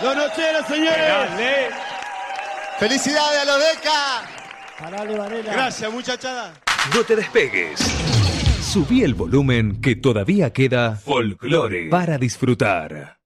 Los Nocheros, señores. Dale. ¡Felicidades a los Deca! Parale, Varela. Gracias, muchachada. No te despegues. Subí el volumen que todavía queda folclore para disfrutar.